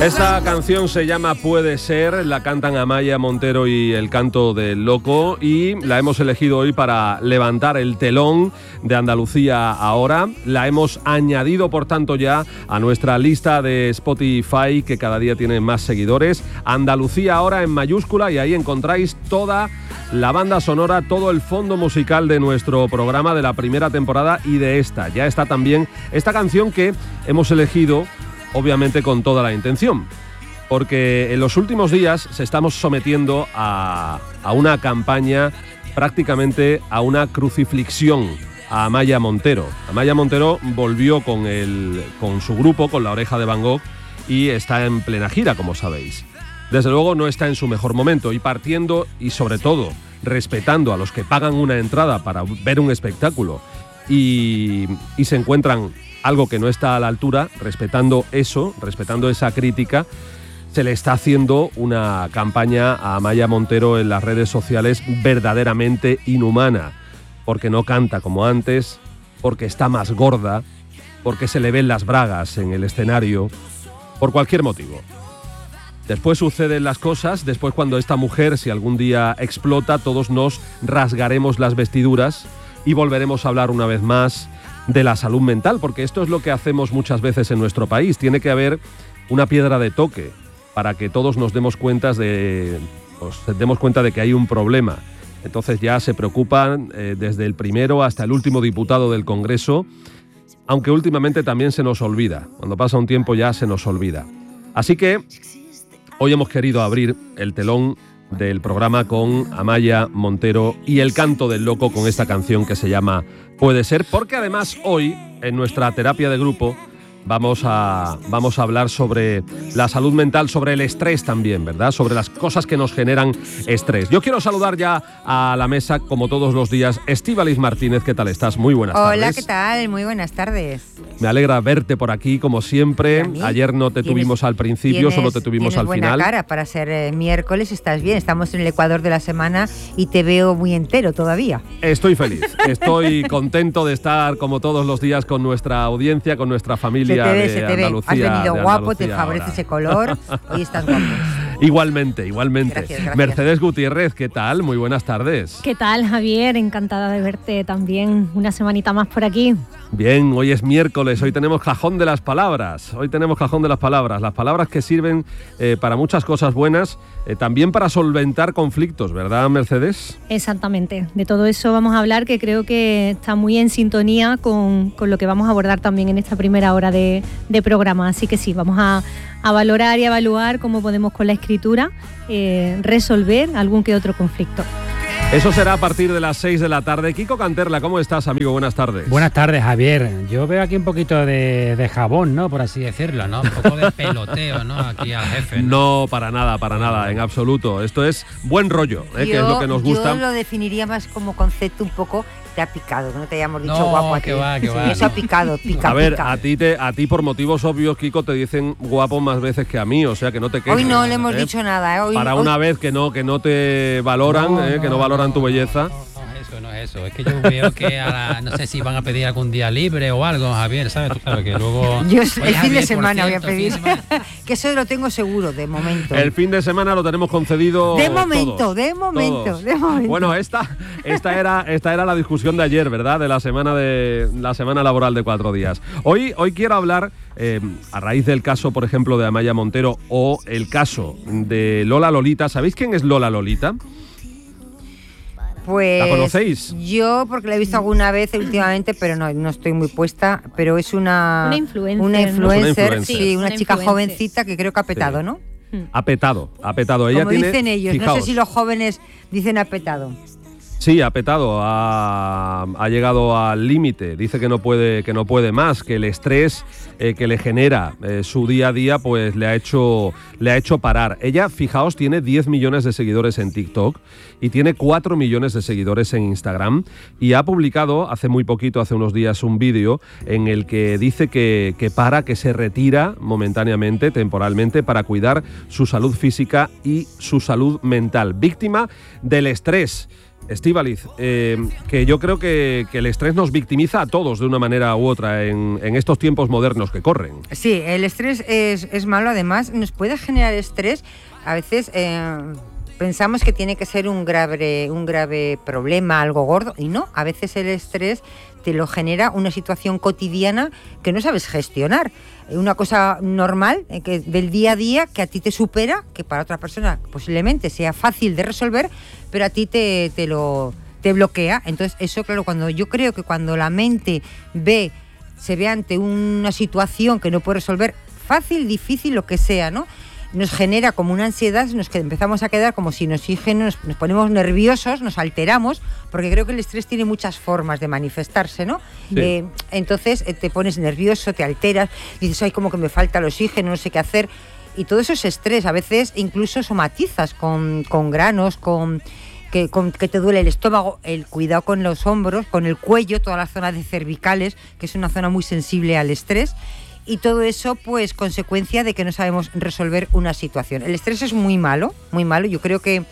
Esta canción se llama Puede Ser, la cantan Amaya Montero y El Canto del Loco, y la hemos elegido hoy para levantar el telón de Andalucía Ahora. La hemos añadido, por tanto, ya a nuestra lista de Spotify, que cada día tiene más seguidores. Andalucía Ahora en mayúscula, y ahí encontráis toda la banda sonora, todo el fondo musical de nuestro programa de la primera temporada y de esta. Ya está también esta canción que hemos elegido, obviamente con toda la intención, porque en los últimos días se estamos sometiendo a una campaña, prácticamente a una crucifixión a Amaya Montero. Amaya Montero volvió con su grupo, con La Oreja de Van Gogh, y está en plena gira, como sabéis. Desde luego no está en su mejor momento, y partiendo y sobre todo respetando a los que pagan una entrada para ver un espectáculo y se encuentran algo que no está a la altura, respetando esa crítica, se le está haciendo una campaña a Amaya Montero en las redes sociales verdaderamente inhumana, porque no canta como antes, porque está más gorda, porque se le ven las bragas en el escenario, por cualquier motivo. Después suceden las cosas, después cuando esta mujer, si algún día explota, todos nos rasgaremos las vestiduras y volveremos a hablar una vez más de la salud mental, porque esto es lo que hacemos muchas veces en nuestro país. Tiene que haber una piedra de toque para que todos nos demos cuenta de que hay un problema. Entonces ya se preocupan desde el primero hasta el último diputado del Congreso, aunque últimamente también se nos olvida. Cuando pasa un tiempo ya se nos olvida. Así que hoy hemos querido abrir el telón del programa con Amaya Montero y El Canto del Loco, con esta canción que se llama Puede Ser, porque además hoy en nuestra terapia de grupo vamos a hablar sobre la salud mental, sobre el estrés también, ¿verdad? Sobre las cosas que nos generan estrés. Yo quiero saludar ya a la mesa, como todos los días, Estíbaliz Martínez. ¿Qué tal estás? Muy buenas tardes. Hola, ¿qué tal? Muy buenas tardes. Me alegra verte por aquí, como siempre. Ayer no te tuvimos al principio, solo te tuvimos al final. Tienes buena cara para ser miércoles, estás bien. Estamos en el Ecuador de la semana y te veo muy entero todavía. Estoy feliz, estoy contento de estar como todos los días con nuestra audiencia, con nuestra familia. Se te ve. Has venido guapo, te favorece ese color. Hoy estás guapo. Igualmente. Gracias. Mercedes Gutiérrez, ¿qué tal? Muy buenas tardes. ¿Qué tal, Javier? Encantada de verte también una semanita más por aquí. Bien, hoy es miércoles, hoy tenemos cajón de las palabras. Las palabras que sirven para muchas cosas buenas, también para solventar conflictos, ¿verdad, Mercedes? Exactamente, de todo eso vamos a hablar, que creo que está muy en sintonía con lo que vamos a abordar también en esta primera hora de programa. Así que sí, vamos a valorar y evaluar cómo podemos con la escritura resolver algún que otro conflicto. Eso será a partir de las 6 de la tarde. Kiko Canterla, ¿cómo estás, amigo? Buenas tardes. Buenas tardes, Javier. Yo veo aquí un poquito de jabón, ¿no? Por así decirlo, ¿no? Un poco de peloteo, ¿no? Aquí al jefe, ¿no? No, para nada, en absoluto. Esto es buen rollo, que es lo que nos gusta. Yo lo definiría más como concepto un poco te ha picado, que no te hayamos dicho guapo a ti. Que va. Eso ha picado, pica. A ver, a ti por motivos obvios, Kiko, te dicen guapo más veces que a mí, o sea que no te quejes. Hoy no le hemos dicho nada, ¿eh? Para una vez que no te valoran, que no valoran tu belleza. No es eso, es que yo veo que no sé si van a pedir algún día libre o algo, Javier, ¿sabes? Tú sabes que luego... Yo el fin de semana voy a pedir, que eso lo tengo seguro, de momento. El fin de semana lo tenemos concedido De momento. Bueno, esta era la discusión de ayer, ¿verdad? De la semana laboral de 4 días. Hoy quiero hablar, a raíz del caso, por ejemplo, de Amaya Montero o el caso de Lola Lolita. ¿Sabéis quién es Lola Lolita? Pues ¿la conocéis? Yo porque la he visto alguna vez últimamente, pero no estoy muy puesta, pero es una influencer, sí, una chica jovencita que creo que ha petado, sí. ¿no? Ha petado. Ella como tiene, dicen ellos, fijaos, no sé si los jóvenes dicen ha petado. Sí, ha petado, ha llegado al límite, dice que no puede más, que el estrés que le genera su día a día pues le ha hecho parar. Ella, fijaos, tiene 10 millones de seguidores en TikTok y tiene 4 millones de seguidores en Instagram, y ha publicado hace muy poquito, hace unos días, un vídeo en el que dice que se retira momentáneamente, temporalmente, para cuidar su salud física y su salud mental, víctima del estrés. Estíbaliz, que yo creo que el estrés nos victimiza a todos de una manera u otra en estos tiempos modernos que corren. Sí, el estrés es malo, además nos puede generar estrés. A veces pensamos que tiene que ser un grave problema, algo gordo, y no, a veces el estrés te lo genera una situación cotidiana que no sabes gestionar. Una cosa normal del día a día que a ti te supera, que para otra persona posiblemente sea fácil de resolver, pero a ti te bloquea. Entonces eso, claro, yo creo que cuando la mente se ve ante una situación que no puede resolver, fácil, difícil, lo que sea, ¿no?, nos genera como una ansiedad, empezamos a quedar como sin oxígeno, nos ponemos nerviosos, nos alteramos, porque creo que el estrés tiene muchas formas de manifestarse, ¿no? Sí. Entonces te pones nervioso, te alteras, dices, ay, como que me falta el oxígeno, no sé qué hacer, y todo eso es estrés. A veces incluso somatizas con granos, que te duele el estómago, el cuidado con los hombros, con el cuello, toda la zona de cervicales, que es una zona muy sensible al estrés. Y todo eso, pues, consecuencia de que no sabemos resolver una situación. El estrés es muy malo, muy malo. Yo creo que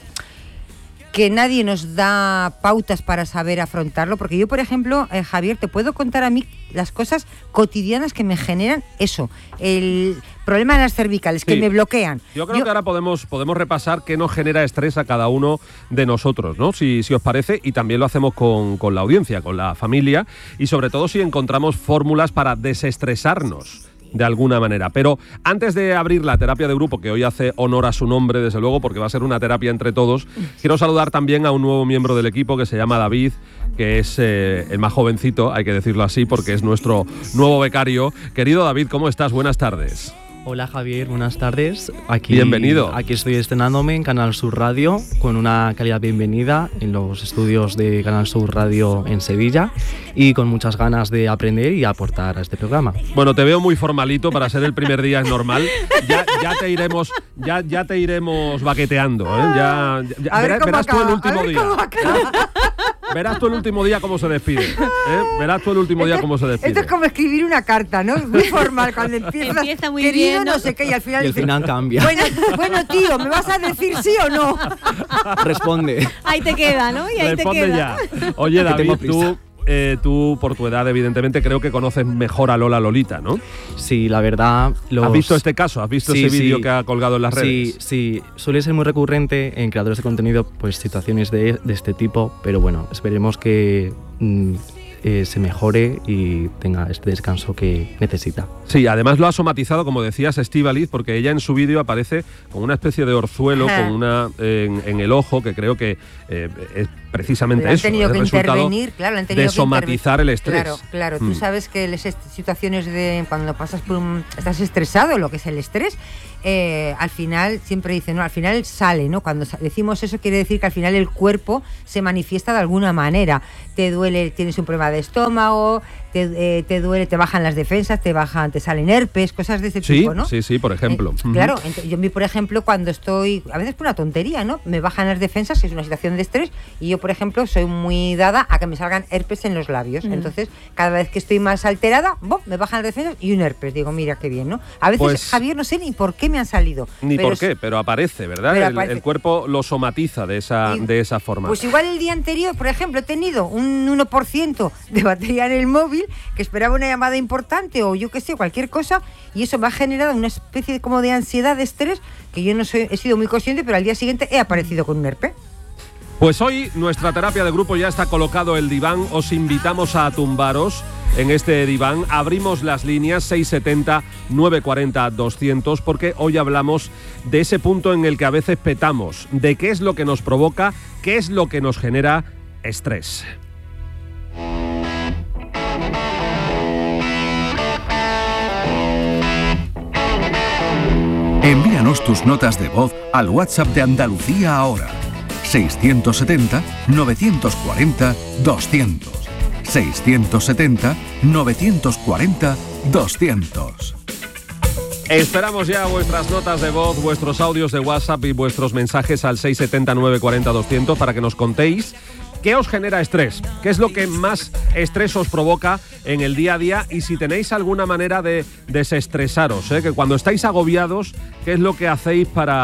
nadie nos da pautas para saber afrontarlo, porque yo, por ejemplo, Javier, te puedo contar a mí las cosas cotidianas que me generan eso, el problema de las cervicales, sí, que me bloquean. Yo creo que ahora podemos repasar qué nos genera estrés a cada uno de nosotros, ¿no? Si os parece, y también lo hacemos con la audiencia, con la familia, y sobre todo si encontramos fórmulas para desestresarnos de alguna manera. Pero antes de abrir la terapia de grupo, que hoy hace honor a su nombre, desde luego, porque va a ser una terapia entre todos, quiero saludar también a un nuevo miembro del equipo que se llama David, que es el más jovencito, hay que decirlo así, porque es nuestro nuevo becario. Querido David, ¿cómo estás? Buenas tardes. Hola Javier, buenas tardes. Bienvenido. Aquí estoy estrenándome en Canal Sur Radio con una calidad bienvenida en los estudios de Canal Sur Radio en Sevilla y con muchas ganas de aprender y aportar a este programa. Bueno, te veo muy formalito para ser el primer día, es normal. Ya te iremos baqueteando, ¿eh? Verás tú el último día. Verás tú el último día cómo se despide. Verás tú el último día cómo se despide. Esto es como escribir una carta, ¿no? Muy formal cuando empieza muy querido, bien, ¿no? No sé qué, y al final... Y al final cambia. Bueno, tío, ¿me vas a decir sí o no? Responde. Ahí te queda, ¿no? Y ahí Responde te queda. Ya. Oye, David, tú, por tu edad, evidentemente, creo que conoces mejor a Lola Lolita, ¿no? Sí, la verdad... ¿Has visto este caso? ¿Has visto ese vídeo que ha colgado en las redes? Sí. Suele ser muy recurrente en creadores de contenido, pues situaciones de este tipo, pero bueno, esperemos que se mejore y tenga este descanso que necesita. Sí, además lo ha somatizado, como decías, Estíbaliz, porque ella en su vídeo aparece con una especie de orzuelo, con una en el ojo, que creo que es precisamente eso. Han tenido que intervenir, claro, han tenido de somatizar el estrés. Claro. Tú sabes que las situaciones de cuando pasas por estás estresado, lo que es el estrés, al final siempre dicen, no, al final sale, ¿no? Cuando decimos eso quiere decir que al final el cuerpo se manifiesta de alguna manera. Te duele, tienes un problema de estómago, te duele, te bajan las defensas, te salen herpes, cosas de ese tipo, ¿no? Sí, por ejemplo. Claro, yo por ejemplo, cuando estoy, a veces por una tontería, ¿no? Me bajan las defensas, que es una situación de estrés, y yo, por ejemplo, soy muy dada a que me salgan herpes en los labios. Entonces, cada vez que estoy más alterada, me bajan las defensas y un herpes. Digo, mira qué bien, ¿no? A veces, pues, Javier, no sé ni por qué me han salido. Pero aparece, ¿verdad? El cuerpo lo somatiza de esa forma. Pues igual el día anterior, por ejemplo, he tenido un 1% de batería en el móvil, que esperaba una llamada importante o yo qué sé, cualquier cosa, y eso me ha generado una especie como de ansiedad, de estrés, que yo he sido muy consciente, pero al día siguiente he aparecido con un herpes. Pues hoy nuestra terapia de grupo ya está colocado el diván. Os invitamos a tumbaros en este diván. Abrimos las líneas 670 940 200 porque hoy hablamos de ese punto en el que a veces petamos, de qué es lo que nos provoca, qué es lo que nos genera estrés. Envíanos tus notas de voz al WhatsApp de Andalucía ahora. 670-940-200. 670-940-200. Esperamos ya vuestras notas de voz, vuestros audios de WhatsApp y vuestros mensajes al 670-940-200 para que nos contéis qué os genera estrés, qué es lo que más estrés os provoca en el día a día y si tenéis alguna manera de desestresaros, que cuando estáis agobiados, qué es lo que hacéis para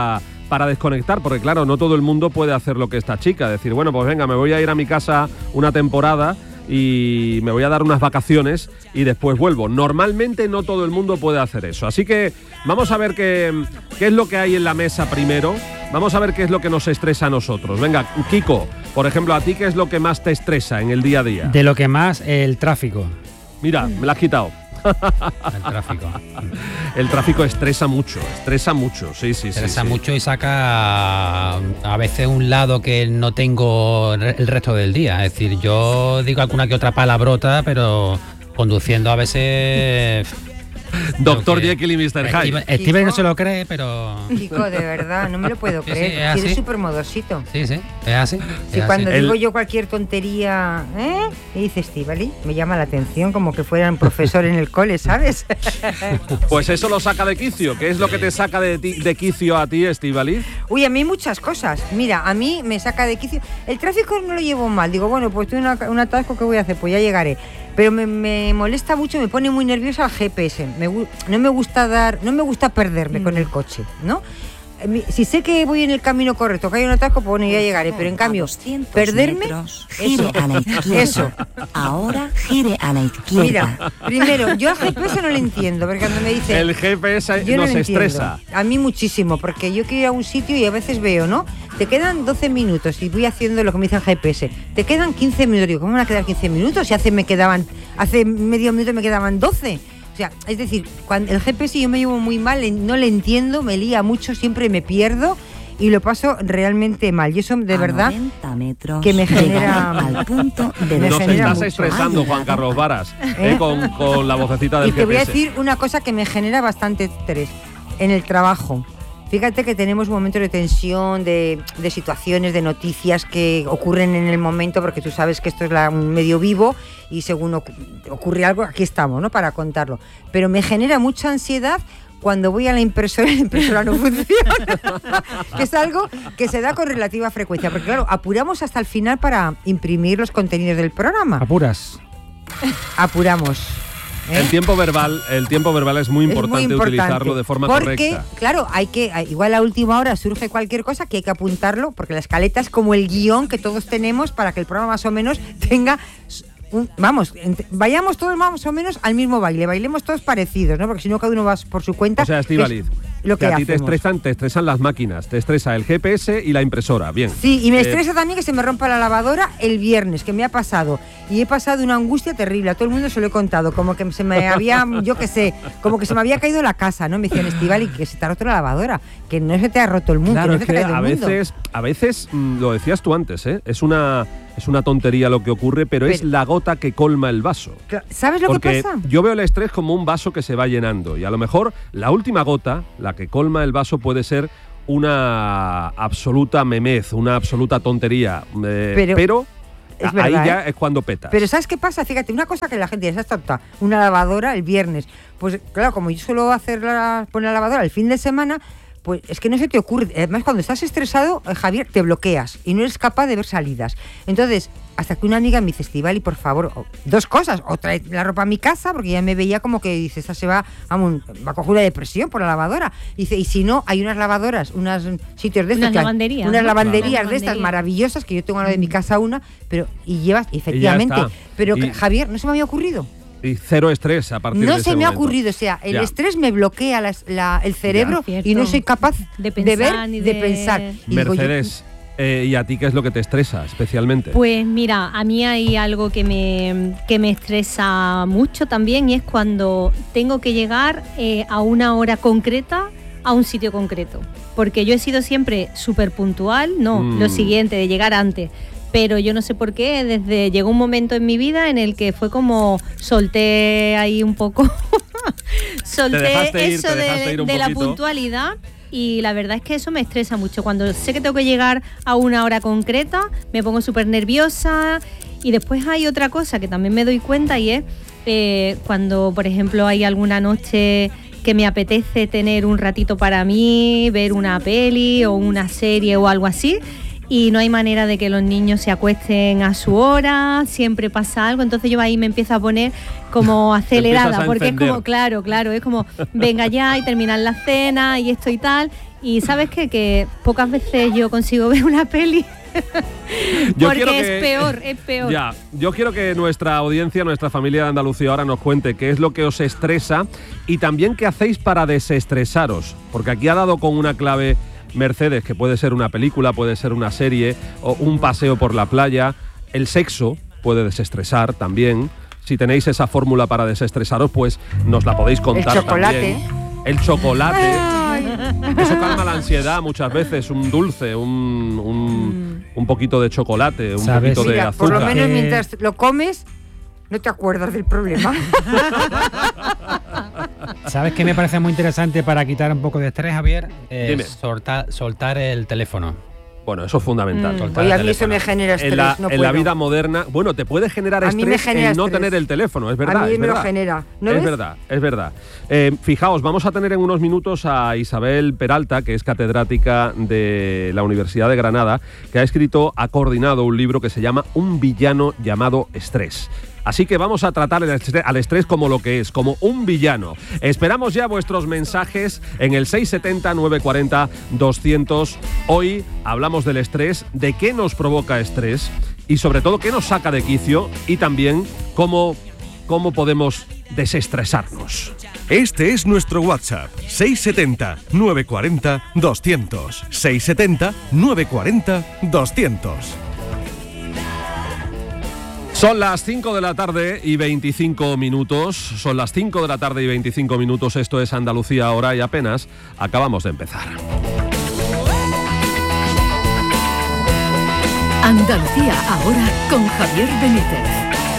para desconectar, porque claro, no todo el mundo puede hacer lo que esta chica, decir, bueno, pues venga, me voy a ir a mi casa una temporada y me voy a dar unas vacaciones y después vuelvo. Normalmente no todo el mundo puede hacer eso, así que vamos a ver qué es lo que hay en la mesa primero, vamos a ver qué es lo que nos estresa a nosotros. Venga, Kiko, por ejemplo, a ti, ¿qué es lo que más te estresa en el día a día? De lo que más, el tráfico. Mira, me la has quitado. El tráfico. El tráfico estresa mucho, sí. Estresa mucho y saca a veces un lado que no tengo el resto del día. Es decir, yo digo alguna que otra palabrota, pero conduciendo a veces... Doctor Jekyll y Mr. Hyde. Steven no se lo cree, pero... Chico, de verdad, no me lo puedo creer. Sí, es así. Eres súper modosito. Sí, es así. Si cuando digo yo cualquier tontería, y dice Estíbaliz, me llama la atención como que fuera un profesor en el cole, ¿sabes? Pues eso lo saca de quicio. ¿Qué es lo que te saca de quicio a ti, Estíbaliz? Uy, a mí muchas cosas. Mira, a mí me saca de quicio. El tráfico no lo llevo mal. Digo, bueno, pues tengo un atasco, ¿qué voy a hacer? Pues ya llegaré. Pero me molesta mucho, me pone muy nerviosa el GPS. No me gusta perderme con el coche, ¿no? Si sé que voy en el camino correcto, que hay un atasco, pues bueno, ya llegaré. Pero en cambio, perderme, gire a la izquierda. Eso. Ahora gire a la izquierda. Mira, primero, yo al GPS no lo entiendo, porque cuando me dice... El GPS nos estresa. A mí muchísimo, porque yo quiero ir a un sitio y a veces veo, ¿no? Te quedan 12 minutos y voy haciendo lo que me dice el GPS. Te quedan 15 minutos. Digo, ¿cómo me van a quedar 15 minutos? Si hace medio minuto me quedaban 12. O sea, es decir, cuando el GPS yo me llevo muy mal, no le entiendo, me lía mucho, siempre me pierdo y lo paso realmente mal. Y eso de verdad 90 metros que me genera... al punto de Nos genera estás mucho. estresando, Juan Carlos Varas, con la vocecita del Y te voy a GPS. decir una cosa que me genera bastante estrés en el trabajo. Fíjate que tenemos momentos de tensión, de situaciones, de noticias que ocurren en el momento, porque tú sabes que esto es un medio vivo y según ocurre algo, aquí estamos, ¿no? Para contarlo. Pero me genera mucha ansiedad cuando voy a la impresora no funciona. Que es algo que se da con relativa frecuencia, porque claro, apuramos hasta el final para imprimir los contenidos del programa. Apuramos. El tiempo verbal es muy importante, utilizarlo de forma correcta. Porque, claro, igual a última hora surge cualquier cosa que hay que apuntarlo, porque la escaleta es como el guión que todos tenemos para que el programa más o menos tenga... vayamos todos más o menos al mismo baile, bailemos todos parecidos, ¿no? Porque si no, cada uno va por su cuenta. O sea, Estíbaliz, lo que a ti hacemos. te estresan las máquinas, te estresa el GPS y la impresora, bien. Sí, y me estresa también que se me rompa la lavadora el viernes, que me ha pasado. Y he pasado una angustia terrible, a todo el mundo se lo he contado, como que se me había, como que se me había caído la casa, ¿no? Me decían, Estíbaliz, que se te ha roto la lavadora, que no se te ha roto el mundo, Claro, que no se te ha caído el mundo. a veces, lo decías tú antes, es una tontería lo que ocurre, pero es la gota que colma el vaso. ¿Sabes lo que pasa? Yo veo el estrés como un vaso que se va llenando y a lo mejor la última gota, la que colma el vaso, puede ser una absoluta memez, una absoluta tontería, pero es ahí verdad, ya es cuando petas. Pero ¿sabes qué pasa? Fíjate, una cosa que la gente ya está tonta, una lavadora el viernes. Pues claro, como yo suelo poner la lavadora el fin de semana, pues es que no se te ocurre. Además, cuando estás estresado, Javier, te bloqueas y no eres capaz de ver salidas. Entonces, hasta que una amiga me dice, Estíbaliz, por favor, dos cosas, o trae la ropa a mi casa, porque ya me veía como que dice, esta se va a coger una depresión por la lavadora. Dice, y si no, hay unas lavadoras, unos sitios de estos, unas lavanderías de estas maravillosas, que yo tengo a la de mi casa y llevas, efectivamente. Pero Javier, no se me había ocurrido. Y cero estrés a partir de ese momento. No se me ha ocurrido, o sea, el estrés me bloquea el cerebro y no soy capaz de ver ni de pensar. Y Mercedes, ¿y a ti qué es lo que te estresa especialmente? Pues mira, a mí hay algo que me estresa mucho también, y es cuando tengo que llegar a una hora concreta a un sitio concreto. Porque yo he sido siempre súper puntual, lo siguiente, de llegar antes. Pero yo no sé por qué, llegó un momento en mi vida en el que fue como solté ahí un poco, solté eso de la puntualidad, y la verdad es que eso me estresa mucho. Cuando sé que tengo que llegar a una hora concreta, me pongo súper nerviosa. Y después hay otra cosa que también me doy cuenta, y es cuando, por ejemplo, hay alguna noche que me apetece tener un ratito para mí, ver una peli o una serie o algo así, y no hay manera de que los niños se acuesten a su hora, siempre pasa algo, entonces yo ahí me empiezo a poner como acelerada, porque es como, claro, es como, venga ya y terminar la cena y esto y tal, y ¿sabes qué? Que pocas veces yo consigo ver una peli. Porque es peor. Ya, yo quiero que nuestra audiencia, nuestra familia de Andalucía ahora nos cuente qué es lo que os estresa y también qué hacéis para desestresaros, porque aquí ha dado con una clave Mercedes, que puede ser una película, puede ser una serie o un paseo por la playa. El sexo puede desestresar también. Si tenéis esa fórmula para desestresaros, pues nos la podéis contar. El chocolate. También. El chocolate. Eso calma la ansiedad muchas veces, un dulce, un poquito de chocolate, un poquito de azúcar. Por lo menos mientras lo comes, no te acuerdas del problema. ¿Sabes qué me parece muy interesante para quitar un poco de estrés, Javier? Dime. Soltar el teléfono. Bueno, eso es fundamental. Oye, a mí eso me genera estrés. En la vida moderna, bueno, te puede generar estrés el no tener el teléfono, es verdad. A mí me lo genera. ¿No es ves? verdad. Fijaos, vamos a tener en unos minutos a Isabel Peralta, que es catedrática de la Universidad de Granada, que ha coordinado un libro que se llama Un villano llamado estrés. Así que vamos a tratar al estrés como lo que es, como un villano. Esperamos ya vuestros mensajes en el 670-940-200. Hoy hablamos del estrés, de qué nos provoca estrés y sobre todo qué nos saca de quicio y también cómo podemos desestresarnos. Este es nuestro WhatsApp, 670-940-200. 670-940-200. Son las 5 de la tarde y 25 minutos. Son las 5 de la tarde y 25 minutos. Esto es Andalucía ahora y apenas acabamos de empezar. Andalucía ahora con Javier Benítez.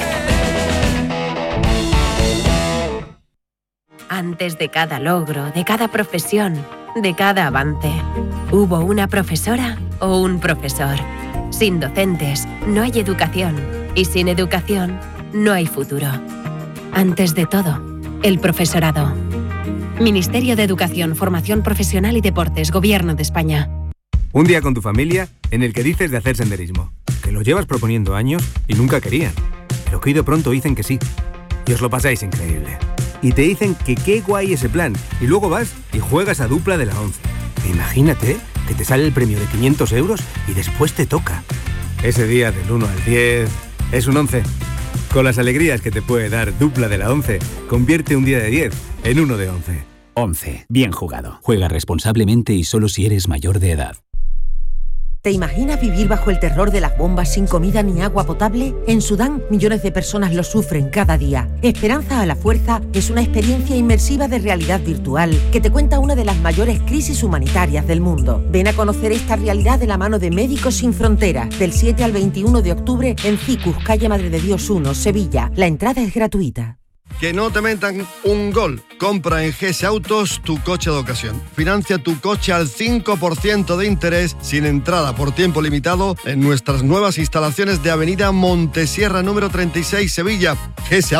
Antes de cada logro, de cada profesión, de cada avance, hubo una profesora o un profesor. Sin docentes no hay educación y sin educación no hay futuro. Antes de todo, el profesorado. Ministerio de Educación, Formación Profesional y Deportes, Gobierno de España. Un día con tu familia en el que dices de hacer senderismo, que lo llevas proponiendo años y nunca querían, pero que hoy de pronto dicen que sí. Y os lo pasáis increíble. Y te dicen que qué guay ese plan, y luego vas y juegas a dupla de la 11. E imagínate que te sale el premio de 500 euros y después te toca. Ese día del 1 al 10 es un 11. Con las alegrías que te puede dar dupla de la 11, convierte un día de 10 en uno de 11. 11. Bien jugado. Juega responsablemente y solo si eres mayor de edad. ¿Te imaginas vivir bajo el terror de las bombas sin comida ni agua potable? En Sudán, millones de personas lo sufren cada día. Esperanza a la Fuerza es una experiencia inmersiva de realidad virtual que te cuenta una de las mayores crisis humanitarias del mundo. Ven a conocer esta realidad de la mano de Médicos Sin Fronteras, del 7 al 21 de octubre en Cicus, calle Madre de Dios 1, Sevilla. La entrada es gratuita. Que no te metan un gol. Compra en GS Autos tu coche de ocasión. Financia tu coche al 5% de interés sin entrada por tiempo limitado en nuestras nuevas instalaciones de Avenida Montesierra número 36, Sevilla. GS